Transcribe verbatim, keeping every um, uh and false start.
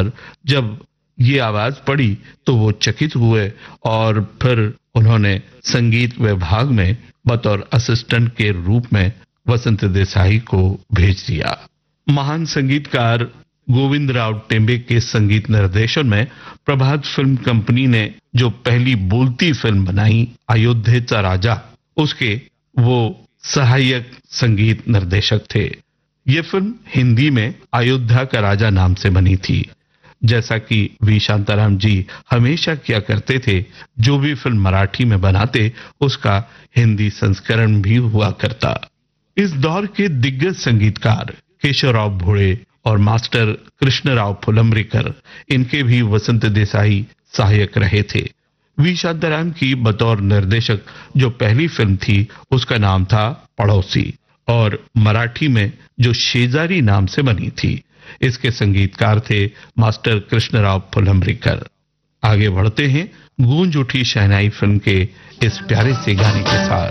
पर जब ये आवाज पड़ी तो वो चकित हुए और फिर उन्होंने संगीत विभाग में बतौर असिस्टेंट के रूप में वसंत देसाई को भेज दिया। महान संगीतकार गोविंद राव टेम्बे के संगीत निर्देशन में प्रभात फिल्म कंपनी ने जो पहली बोलती फिल्म बनाई अयोध्येचा राजा, उसके वो सहायक संगीत निर्देशक थे। ये फिल्म हिंदी में अयोध्या का राजा नाम से बनी थी। जैसा कि वी शांताराम जी हमेशा क्या करते थे, जो भी फिल्म मराठी में बनाते उसका हिंदी संस्करण भी हुआ करता। इस दौर के दिग्गज संगीतकार केशवराव भोळे और मास्टर कृष्णराव फुलंब्रीकर, इनके भी वसंत देसाई सहायक रहे थे। वी शांताराम की बतौर निर्देशक जो पहली फिल्म थी उसका नाम था पड़ोसी और मराठी में जो शेजारी नाम से बनी थी। इसके संगीतकार थे मास्टर कृष्णराव फुलंब्रीकर। आगे बढ़ते हैं गूंज उठी शहनाई फिल्म के इस प्यारे से गाने के साथ।